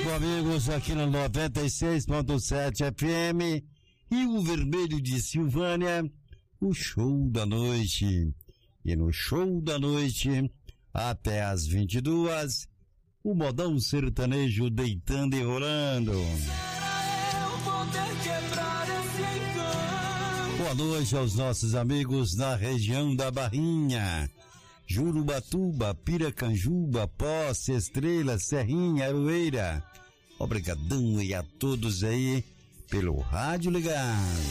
amigos, aqui no 96.7 FM e o Vermelho de Silvânia, o show da noite. E no show da noite, até às 22, o modão sertanejo deitando e rolando. Boa noite aos nossos amigos na região da Barrinha, Jurubatuba, Piracanjuba, Posse, Estrela, Serrinha, Aroeira. Obrigadão e a todos aí pelo rádio ligado.